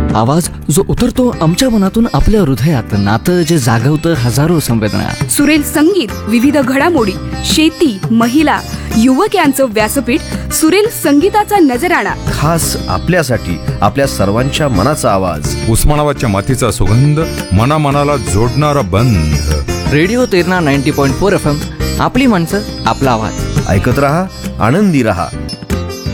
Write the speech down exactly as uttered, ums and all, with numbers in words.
आवाज जो उतरतो आमच्या मनातून आपल्या हृदयात, नातं जे जागवतं हजारो संवेदना. सुरेल संगीत, विविध घडामोडी, शेती, महिला, युवक यांचं व्यासपीठ. सुरेल संगीताचा नजराणा खास आपल्यासाठी, आपल्या सर्वांच्या मनाचा आवाज. उस्मानाबादच्या मातीचा सुगंध, मनामनाला जोडणारा बंध. Radio Terna ninety point four F M. आपली माणसं, आपला आवाज. ऐकत रहा, आनंदी रहा.